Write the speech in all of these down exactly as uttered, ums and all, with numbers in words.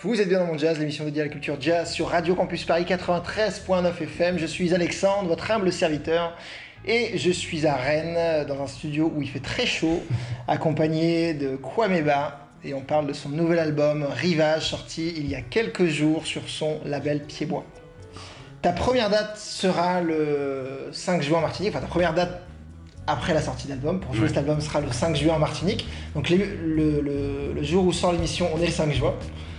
Vous êtes bien dans mon jazz, l'émission dédiée à la culture jazz sur Radio Campus Paris quatre-vingt-treize point neuf F M. Je suis Alexandre, votre humble serviteur, et je suis à Rennes, dans un studio où il fait très chaud, accompagné de Kwameba, et on parle de son nouvel album Rivage, sorti il y a quelques jours sur son label Pied-Bois. Ta première date sera le cinq juin en Martinique, enfin ta première date après la sortie d'album. Pour jouer ouais. cet album sera le cinq juin en Martinique. Donc les, le, le, le jour où sort l'émission, on est le cinq juin.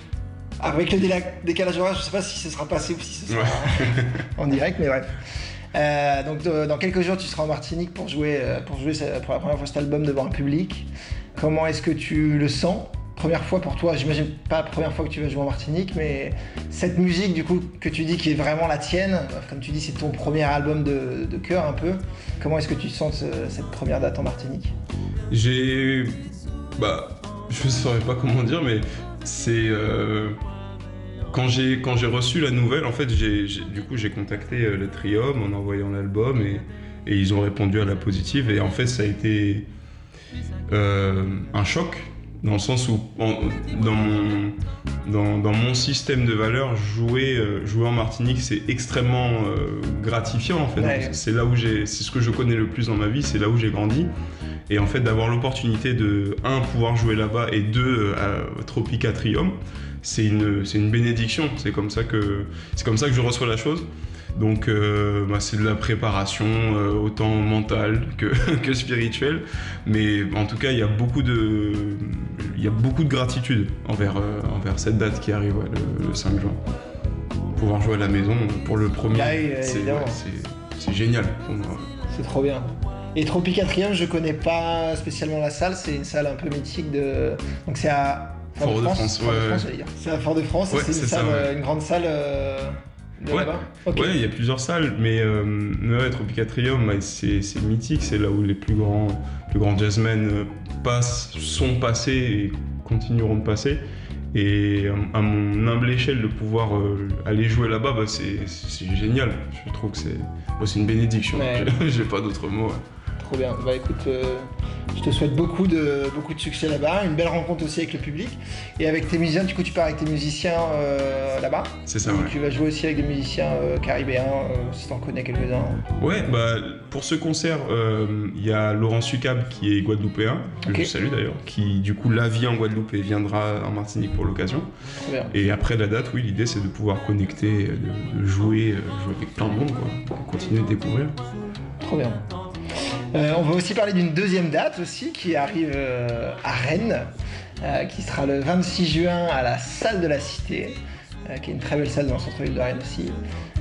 Avec le décalage horaire, je ne sais pas si ce sera passé ou si ce sera ouais. en direct, mais bref. Euh, donc de, dans quelques jours, tu seras en Martinique pour jouer, pour jouer pour la première fois cet album devant un public. Comment est-ce que tu le sens ? Première fois pour toi, j'imagine pas la première fois que tu vas jouer en Martinique, mais cette musique du coup que tu dis qui est vraiment la tienne, comme tu dis c'est ton premier album de, de cœur un peu, comment est-ce que tu sens ce, cette première date en Martinique ? J'ai... bah... je ne saurais pas comment dire, mais c'est... Euh... Quand j'ai, quand j'ai reçu la nouvelle, en fait, j'ai, j'ai, du coup j'ai contacté le Trium en envoyant l'album et, et ils ont répondu à la positive et en fait ça a été euh, un choc. Dans le sens où, en, dans, mon, dans, dans mon système de valeurs, jouer, euh, jouer en Martinique, c'est extrêmement euh, gratifiant en fait. Ouais. C'est là où j'ai, c'est ce que je connais le plus dans ma vie, c'est là où j'ai grandi. Et en fait, d'avoir l'opportunité de, un, pouvoir jouer là-bas et deux, à Tropicatrium, c'est une, c'est une bénédiction. C'est comme ça que, c'est comme ça que je reçois la chose. Donc euh, bah, c'est de la préparation euh, autant mentale que, que spirituelle, mais en tout cas il y a beaucoup de, il y a beaucoup de gratitude envers, euh, envers cette date qui arrive ouais, le, le cinq juin. Pouvoir jouer à la maison pour le premier, là, oui, c'est, ouais, c'est, c'est génial pour moi. C'est trop bien. Et Tropicatrium, je connais pas spécialement la salle, c'est une salle un peu mythique de... Donc c'est à Fort-de-France, Fort ouais, ouais. C'est à Fort-de-France, ouais, c'est, c'est une, ça, salle, ouais. une grande salle... Euh... Ouais, okay. Ouais, il y a plusieurs salles, mais euh, ouais, Tropicatrium, c'est, c'est mythique, c'est là où les plus grands, plus grands jazzmen passent, sont passés et continueront de passer. Et à mon humble échelle, de pouvoir euh, aller jouer là-bas, bah, c'est, c'est génial. Je trouve que c'est, bah, c'est une bénédiction. Ouais. J'ai pas d'autres mots. Ouais. Trop bien. Bah écoute, euh, je te souhaite beaucoup de, beaucoup de succès là-bas, une belle rencontre aussi avec le public et avec tes musiciens. Du coup, tu pars avec tes musiciens euh, là-bas. C'est ça. Et ouais. Tu vas jouer aussi avec des musiciens euh, caribéens, euh, si t'en connais quelques-uns. Ouais, bah pour ce concert, il euh, y a Laurent Sucab qui est guadeloupéen, que okay. je salue d'ailleurs, qui du coup là vit en Guadeloupe et viendra en Martinique pour l'occasion. Trop bien. Et après la date, oui, l'idée c'est de pouvoir connecter, de, de jouer, jouer avec plein de monde, quoi, pour continuer de découvrir. Trop bien. Euh, on va aussi parler d'une deuxième date aussi qui arrive euh, à Rennes, euh, qui sera le vingt-six juin à la Salle de la Cité, euh, qui est une très belle salle dans le centre-ville de Rennes aussi.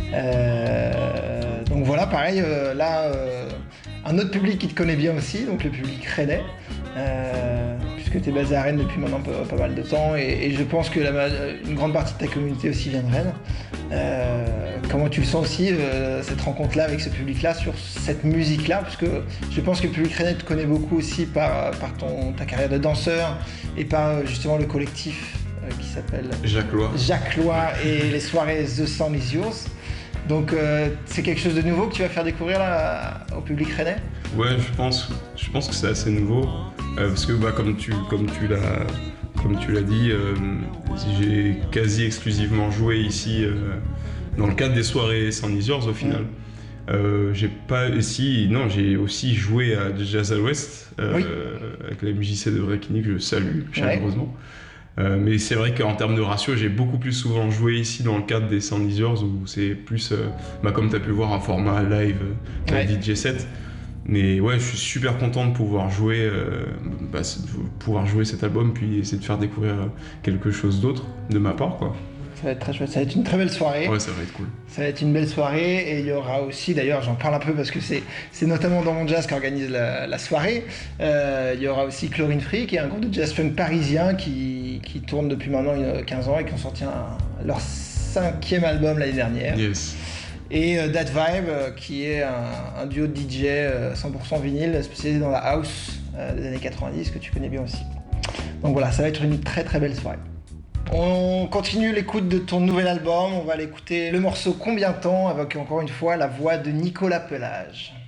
Euh, donc voilà, pareil, euh, là, euh, un autre public qui te connaît bien aussi, donc le public rennais, euh, puisque tu es basé à Rennes depuis maintenant pas, pas mal de temps, et, et je pense que la, une grande partie de ta communauté aussi vient de Rennes. Euh, comment tu le sens aussi, euh, cette rencontre-là avec ce public-là, sur cette musique-là, parce que je pense que le public rennais te connaît beaucoup aussi par, par ton, ta carrière de danseur et par justement le collectif euh, qui s'appelle Jacques Loy. Jacques Loy et les soirées The Sound Is Yours. Donc euh, c'est quelque chose de nouveau que tu vas faire découvrir là, au public rennais ? Ouais, je pense, je pense que c'est assez nouveau, euh, parce que bah, comme, tu, comme, tu l'as, comme tu l'as dit, euh, j'ai quasi exclusivement joué ici euh, dans le cadre des soirées Sound Is Yours au final. Mmh. Euh, j'ai pas ici, non, j'ai aussi joué à Jazz à l'Ouest euh, oui. avec la M J C de Bréquigny que je salue chaleureusement. Ouais. Euh, mais c'est vrai qu'en termes de ratio, j'ai beaucoup plus souvent joué ici dans le cadre des Sound Is Yours où c'est plus, euh, bah, comme tu as pu le voir, un format live, euh, ouais. D J set. Mais ouais, je suis super content de pouvoir jouer, euh, bah, de pouvoir jouer cet album puis essayer de faire découvrir quelque chose d'autre de ma part, quoi. Ça va être très chouette, ça va être une très belle soirée. Ouais, ça va être cool. Ça va être une belle soirée et il y aura aussi, d'ailleurs j'en parle un peu parce que c'est, c'est notamment dans mon jazz qu'organise la, la soirée, euh, il y aura aussi Chlorine Free qui est un groupe de jazz funk parisien qui, qui tourne depuis maintenant quinze ans et qui ont sorti un, leur cinquième album l'année dernière. Yes. Et euh, That Vibe euh, qui est un, un duo de D J euh, cent pour cent vinyle spécialisé dans la house euh, des années quatre-vingt-dix que tu connais bien aussi. Donc voilà, ça va être une très très belle soirée. On continue l'écoute de ton nouvel album, on va aller écouter le morceau Combien de temps avec encore une fois la voix de Nicolas Pelage.